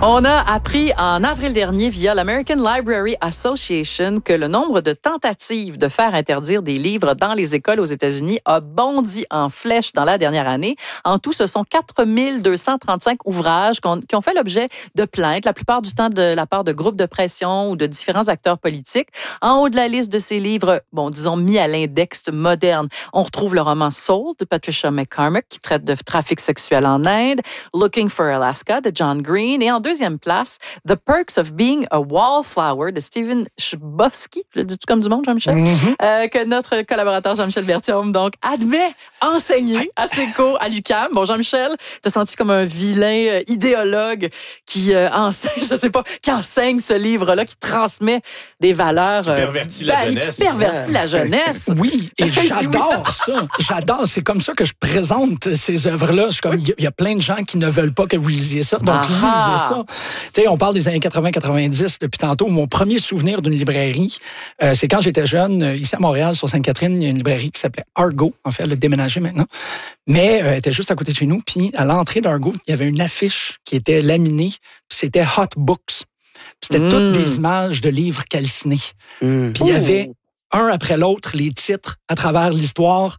On a appris en avril dernier via l'American Library Association que le nombre de tentatives de faire interdire des livres dans les écoles aux États-Unis a bondi en flèche dans la dernière année. En tout, ce sont 4235 ouvrages qui ont fait l'objet de plaintes, la plupart du temps de la part de groupes de pression ou de différents acteurs politiques. En haut de la liste de ces livres, disons mis à l'index moderne, on retrouve le roman Soul de Patricia McCormack qui traite de trafic sexuel en Inde, Looking for Alaska de John Green et en deuxième place, The Perks of Being a Wallflower de Stephen Chbosky, le dis-tu comme du monde, Jean-Michel? Que notre collaborateur Jean-Michel Berthiaume, donc, admet enseigner à SECO à l'UQAM. Bon, Jean-Michel, te sens-tu comme un vilain idéologue qui enseigne, qui enseigne ce livre-là, qui transmet des valeurs... Qui pervertit la jeunesse. Qui pervertit la jeunesse. Oui, et j'adore ça. J'adore. C'est comme ça que je présente ces œuvres-là. Il y a plein de gens qui ne veulent pas que vous lisiez ça. Donc, lisez ça. Tu sais, on parle des années 80-90 depuis tantôt. Mon premier souvenir d'une librairie, c'est quand j'étais jeune, ici à Montréal, sur Sainte-Catherine, il y a une librairie qui s'appelait Argo. En fait, elle a déménagé maintenant. Mais elle était juste à côté de chez nous. Puis, à l'entrée d'Argo, il y avait une affiche qui était laminée. Puis c'était Hot Books. Puis c'était toutes des images de livres calcinés. Puis il y avait un après l'autre les titres à travers l'histoire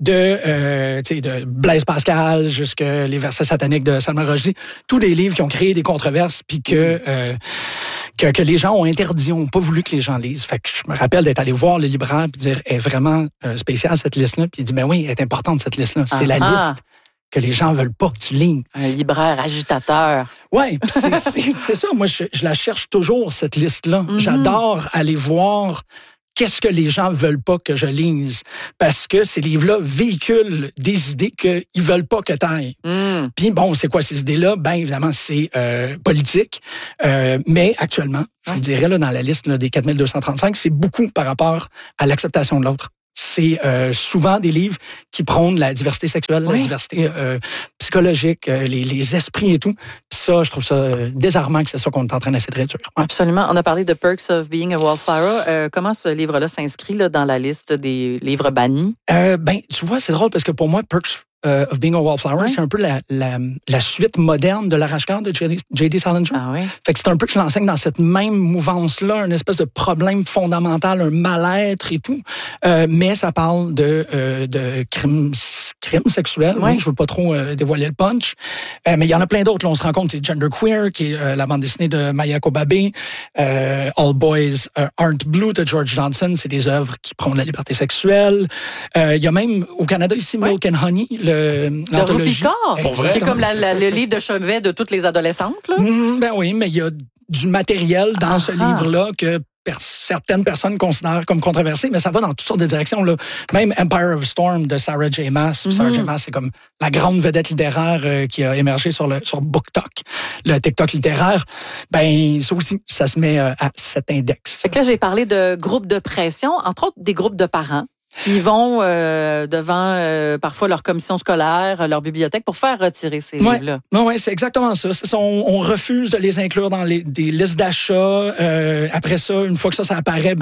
de Blaise Pascal jusqu'à les versets sataniques de Salman Rushdie. Tous des livres qui ont créé des controverses puis que les gens ont interdit, n'ont pas voulu que les gens lisent. Fait que je me rappelle d'être allé voir le libraire puis dire est vraiment spéciale cette liste-là. Puis il dit oui, elle est importante cette liste-là. C'est la liste que les gens veulent pas que tu lises. Un libraire agitateur. Oui, c'est ça. Moi, je la cherche toujours, cette liste-là. J'adore aller voir qu'est-ce que les gens veulent pas que je lise. Parce que ces livres-là véhiculent des idées qu'ils veulent pas que tu ailles. Puis bon, c'est quoi ces idées-là? Bien, évidemment, c'est politique. Mais actuellement, je vous dirais, là, dans la liste des 4235, c'est beaucoup par rapport à l'acceptation de l'autre. C'est souvent des livres qui prônent la diversité sexuelle, la diversité psychologique, les esprits et tout. Puis ça, je trouve ça désarmant que c'est ça qu'on est en train d'essayer de réduire. Ouais. Absolument. On a parlé de Perks of Being a Wallflower. Comment ce livre-là s'inscrit dans la liste des livres bannis? Tu vois, c'est drôle parce que pour moi, Perks of Being a Wallflower, c'est un peu la suite moderne de l'Arrache-cœur de J.D. Salinger. Ah oui? Fait que c'est un peu que je l'enseigne dans cette même mouvance-là, une espèce de problème fondamental, un mal-être et tout. Mais ça parle de crimes sexuels. Oui. Je veux pas trop dévoiler le punch. Mais il y en a plein d'autres. Là, on se rend compte, c'est Genderqueer, qui est la bande dessinée de Maya Kobabe. All Boys Aren't Blue de George Johnson. C'est des œuvres qui prônent la liberté sexuelle. Il y a même au Canada ici, Milk and Honey, l'anthologie. Qui est comme le livre de chevet de toutes les adolescentes. Là. Oui, mais il y a du matériel dans ce livre-là que certaines personnes considèrent comme controversé, mais ça va dans toutes sortes de directions. Là. Même Empire of Storm de Sarah J. Maas. Sarah J. Maas, c'est comme la grande vedette littéraire qui a émergé sur BookTok, le TikTok littéraire. Ça aussi, ça se met à cet index. Fait que là, j'ai parlé de groupes de pression, entre autres des groupes de parents. Qui vont devant parfois leur commission scolaire, leur bibliothèque pour faire retirer ces livres-là. Oui, c'est exactement ça. On refuse de les inclure dans des listes d'achat. Après ça, une fois que ça apparaît,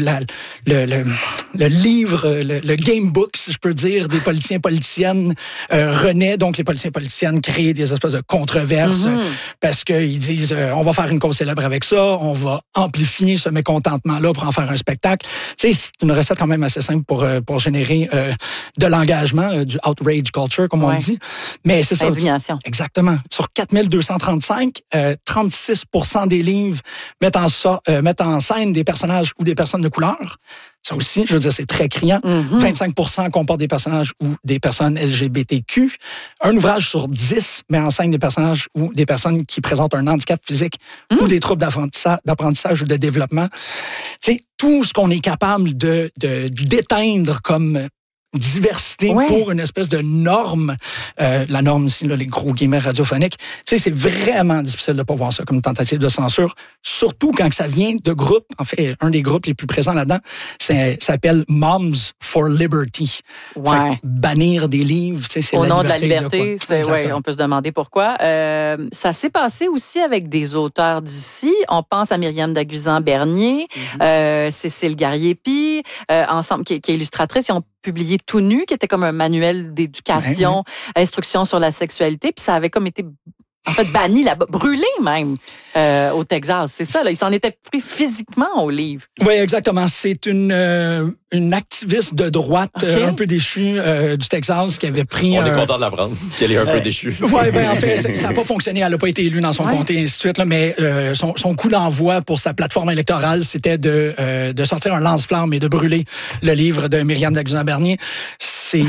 le livre, le game book, si je peux dire, des politiciens-politiciennes renaît. Donc, les politiciens-politiciennes créent des espèces de controverses parce qu'ils disent on va faire une cause célèbre avec ça, on va amplifier ce mécontentement-là pour en faire un spectacle. Tu sais, c'est une recette quand même assez simple pour générer de l'engagement, du outrage culture, comme on dit. Mais c'est ça. Indignation. Exactement. Sur 4235, 36% des livres mettent en scène des personnages ou des personnes de couleur. Ça aussi, je veux dire, c'est très criant. 25% comportent des personnages ou des personnes LGBTQ. Un ouvrage sur 10 met en scène des personnages ou des personnes qui présentent un handicap physique ou des troubles d'apprentissage ou de développement. Tu sais, tout ce qu'on est capable d'éteindre comme diversité pour une espèce de norme. La norme ici, là, les gros guillemets radiophoniques. Tu sais, c'est vraiment difficile de ne pas voir ça comme une tentative de censure, surtout quand ça vient de groupes. En fait, un des groupes les plus présents là-dedans, ça s'appelle Moms for Liberty. Fait que bannir des livres, tu sais, c'est au la nom liberté de la liberté, on peut se demander pourquoi. Ça s'est passé aussi avec des auteurs d'ici. On pense à Myriam Daguzan-Bernier, Cécile Garriépi, ensemble, qui est illustratrice. Ils ont publié Tout nu, qui était comme un manuel d'éducation, instruction sur la sexualité. Puis ça avait comme été en fait, banni là-bas, brûlé même au Texas. C'est ça, là. Il s'en était pris physiquement au livre. Oui, exactement. C'est une activiste de droite un peu déchue du Texas qui avait pris... On est content de l'apprendre, qu'elle est un peu déchue. Oui, bien, en fait, ça n'a pas fonctionné. Elle n'a pas été élue dans son comté, et ainsi de suite. Là, mais son coup d'envoi pour sa plateforme électorale, c'était de sortir un lance-flamme et de brûler le livre de Myriam Laguna-Bernier. Tu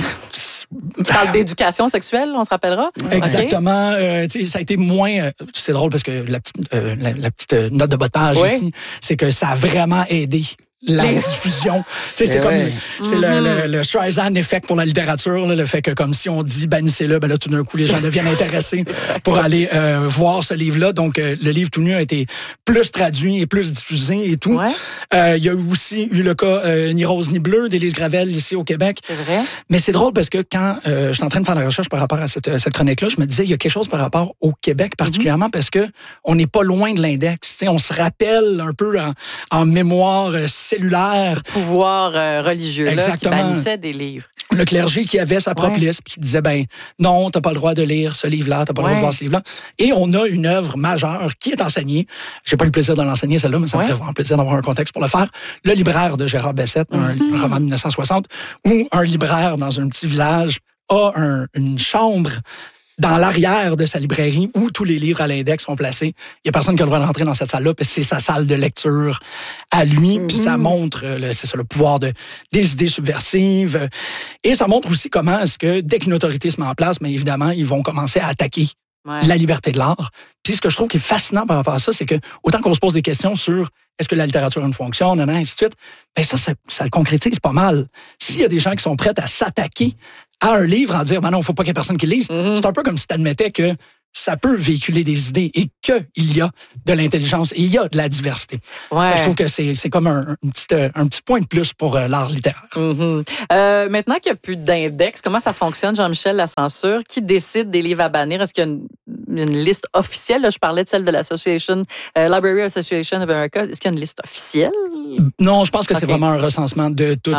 parles d'éducation sexuelle, on se rappellera? Exactement. Ça a été moins... c'est drôle parce que la petite note de bas de page ici, c'est que ça a vraiment aidé la diffusion. C'est comme c'est le Streisand effect pour la littérature, là, le fait que comme si on dit bannissez-le, ben là tout d'un coup les gens deviennent intéressés pour aller voir ce livre-là. Donc le livre tout nu a été plus traduit et plus diffusé et tout. Il y a aussi eu le cas Ni rose ni bleu d'Élise Gravel ici au Québec. C'est vrai. Mais c'est drôle parce que quand je suis en train de faire la recherche par rapport à cette chronique-là, je me disais il y a quelque chose par rapport au Québec particulièrement parce que on n'est pas loin de l'index. On se rappelle un peu en mémoire cellulaire. Pouvoir religieux là, qui bannissait des livres. Le clergé qui avait sa propre liste puis qui disait ben non, t'as pas le droit de lire ce livre-là, t'as pas le droit de voir ce livre-là. Et on a une œuvre majeure qui est enseignée. J'ai pas le plaisir de l'enseigner celle-là, mais ça me ferait vraiment plaisir d'avoir un contexte pour le faire. Le libraire de Gérard Bessette, un roman de 1960, où un libraire dans un petit village a une chambre dans l'arrière de sa librairie où tous les livres à l'index sont placés. Il n'y a personne qui a le droit de rentrer dans cette salle-là, puis c'est sa salle de lecture à lui, puis ça montre le pouvoir des idées subversives. Et ça montre aussi comment est-ce que, dès qu'une autorité se met en place, mais évidemment, ils vont commencer à attaquer la liberté de l'art. Puis ce que je trouve qui est fascinant par rapport à ça, c'est que autant qu'on se pose des questions sur est-ce que la littérature a une fonction, ainsi de suite, ben ça le concrétise pas mal. S'il y a des gens qui sont prêts à s'attaquer à un livre en dire, ben non, il ne faut pas qu'il y ait personne qui le lise. C'est un peu comme si tu admettais que ça peut véhiculer des idées et qu'il y a de l'intelligence et il y a de la diversité. Ça, je trouve que c'est comme un petit point de plus pour l'art littéraire. Maintenant qu'il n'y a plus d'index, comment ça fonctionne, Jean-Michel, la censure? Qui décide des livres à bannir? Est-ce qu'il y a une liste officielle? Là, je parlais de celle de l'Association, Library Association of America. Est-ce qu'il y a une liste officielle? Non, je pense que c'est vraiment un recensement de toutes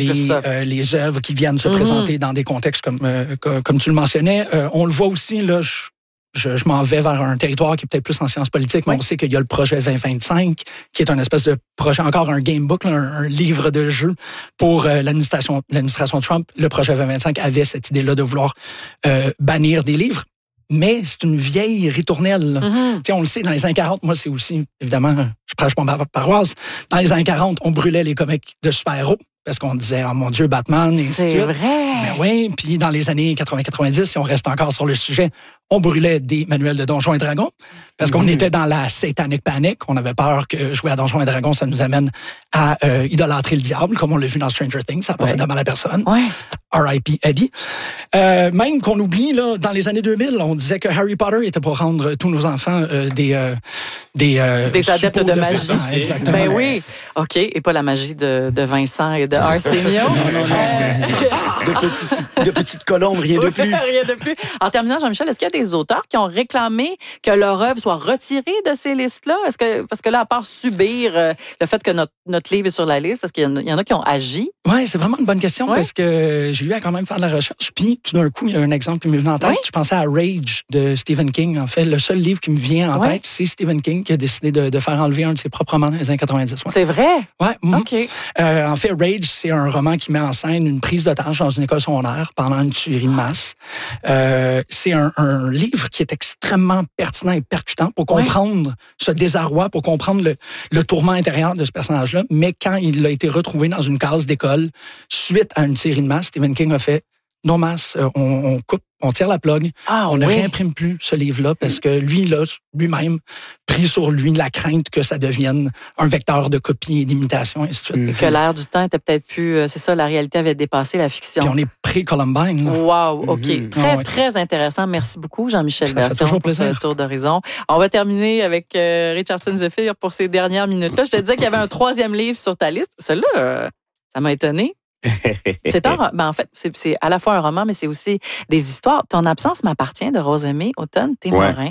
les œuvres qui viennent se présenter dans des contextes comme tu le mentionnais. On le voit aussi, là, je m'en vais vers un territoire qui est peut-être plus en sciences politiques, mais on sait qu'il y a le projet 2025, qui est un espèce de projet, encore un gamebook, un livre de jeu pour l'administration Trump. Le projet 2025 avait cette idée-là de vouloir bannir des livres. Mais c'est une vieille ritournelle. On le sait, dans les années 40, moi, c'est aussi, évidemment, je prêche pas ma paroisse. Dans les années 40, on brûlait les comics de super-héros parce qu'on disait, oh mon Dieu, Batman, et ainsi de suite. C'est vrai. Ben oui, puis dans les années 80-90, si on reste encore sur le sujet, on brûlait des manuels de Donjons et Dragons parce qu'on était dans la satanic panic. On avait peur que jouer à Donjons et Dragons, ça nous amène à idolâtrer le diable, comme on l'a vu dans Stranger Things. Ça n'a pas fait de mal à personne. R.I.P. Eddie. Même qu'on oublie, là, dans les années 2000, on disait que Harry Potter était pour rendre tous nos enfants des adeptes de magie. Exactement. Ben oui. OK. Et pas la magie de Vincent et de Arsenio. De petites colombes, rien de plus. Rien de plus. En terminant, Jean-Michel, est-ce qu'il y a des auteurs qui ont réclamé que leur œuvre soit retirée de ces listes-là? Parce que là, à part subir le fait que notre livre est sur la liste, est-ce qu'il y en a qui ont agi? Oui, c'est vraiment une bonne question parce que j'ai eu à quand même faire de la recherche. Puis tout d'un coup, il y a un exemple qui m'est venu en tête. Je pensais à Rage de Stephen King. En fait, le seul livre qui me vient en tête, c'est Stephen King qui a décidé de faire enlever un de ses propres romans dans les années 90. C'est vrai? Oui. OK. En fait, Rage, c'est un roman qui met en scène une prise d'otage dans une école secondaire pendant une tuerie de masse. C'est un livre qui est extrêmement pertinent et percutant pour comprendre ce désarroi, pour comprendre le tourment intérieur de ce personnage-là. Mais quand il a été retrouvé dans une case d'école suite à une tuerie de masse, Stephen King a fait non masse, on coupe, on tire la plug, on ne réimprime plus ce livre-là parce que lui, il a lui-même pris sur lui la crainte que ça devienne un vecteur de copie et d'imitation, et ainsi de suite. Et que l'air du temps était peut-être plus... c'est ça, la réalité avait dépassé la fiction. Puis on est pré-Columbine. Wow, OK. Très intéressant. Merci beaucoup, Jean-Michel Bertion, pour ce tour d'horizon. On va terminer avec Richardson Zephyr pour ces dernières minutes-là. Je te disais qu'il y avait un 3e livre sur ta liste. Celui-là, ça m'a étonné. En fait, c'est à la fois un roman, mais c'est aussi des histoires. Ton absence m'appartient de Rosemée Automne-Témorin.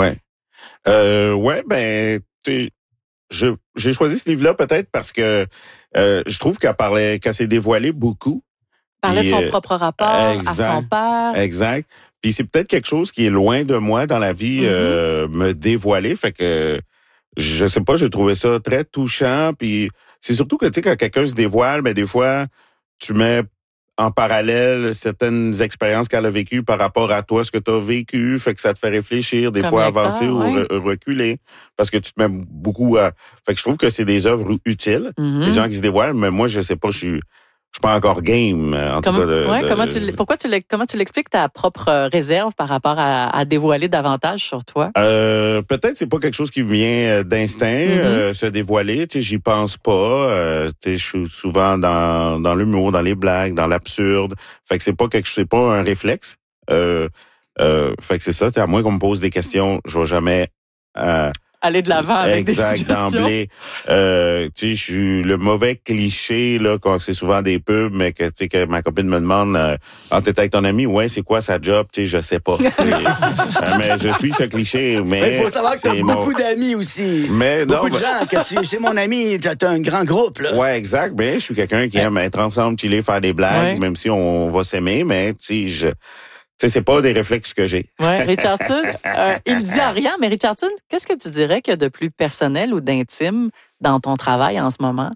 J'ai choisi ce livre-là peut-être parce que je trouve qu'elle s'est dévoilée beaucoup. Parlait de son propre rapport à son père. Exact. Puis c'est peut-être quelque chose qui est loin de moi dans la vie, me dévoiler. Fait que, je sais pas, j'ai trouvé ça très touchant. Puis c'est surtout que, tu sais, quand quelqu'un se dévoile, ben des fois, tu mets en parallèle certaines expériences qu'elle a vécues par rapport à toi, ce que tu as vécu, fait que ça te fait réfléchir, des fois avancer ou reculer, parce que tu te mets beaucoup à... Fait que je trouve que c'est des œuvres utiles, les gens qui se dévoilent, mais moi, je sais pas, je suis pas encore game, en tout cas. Comment tu l'expliques ta propre réserve par rapport à dévoiler davantage sur toi? Peut-être c'est pas quelque chose qui vient d'instinct, se dévoiler. Tu sais, j'y pense pas. Tu sais, je suis souvent dans l'humour, dans les blagues, dans l'absurde. Fait que c'est pas un réflexe. Fait que c'est ça. À moins qu'on me pose des questions, je vais jamais aller de l'avant avec des suggestions. D'emblée. Tu sais, je suis le mauvais cliché, là, quand c'est souvent des pubs, mais que, tu sais, que ma copine me demande, t'es avec ton ami, ouais, c'est quoi sa job? Tu sais, je sais pas. Mais je suis ce cliché, mais. Il faut savoir que t'as beaucoup d'amis aussi. Beaucoup de gens que c'est mon ami, t'as un grand groupe, là. Ouais, exact. Ben, je suis quelqu'un qui aime être ensemble, chiller, faire des blagues, même si on va s'aimer, mais, tu sais, c'est pas des réflexes que j'ai. Oui, Richardson, il dit rien, mais Richardson, qu'est-ce que tu dirais qu'il y a de plus personnel ou d'intime dans ton travail en ce moment?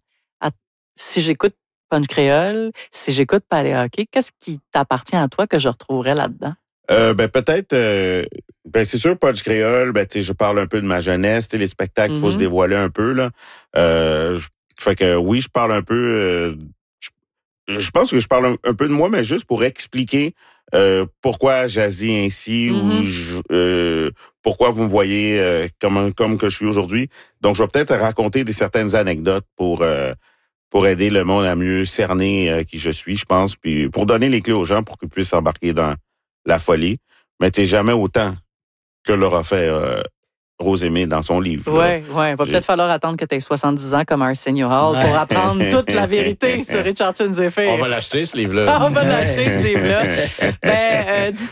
Si j'écoute Punch Créole, si j'écoute Palais Hockey, qu'est-ce qui t'appartient à toi que je retrouverais là-dedans? Peut-être, c'est sûr, Punch Créole, tu sais, je parle un peu de ma jeunesse, tu sais, les spectacles, il faut se dévoiler un peu, là. Fait que oui, je parle un peu, je pense que je parle un peu de moi, mais juste pour expliquer pourquoi j'agis ainsi ou pourquoi vous me voyez comme que je suis aujourd'hui. Donc, je vais peut-être raconter certaines anecdotes pour aider le monde à mieux cerner qui je suis, je pense, puis pour donner les clés aux gens pour qu'ils puissent embarquer dans la folie. Mais tu sais, jamais autant que l'aura fait Rosemée dans son livre. Oui. Va peut-être falloir attendre que tu aies 70 ans comme Arsenio Hall pour apprendre toute la vérité sur Richardson Zephyr. On va l'acheter, ce livre-là. On va l'acheter, ce livre-là.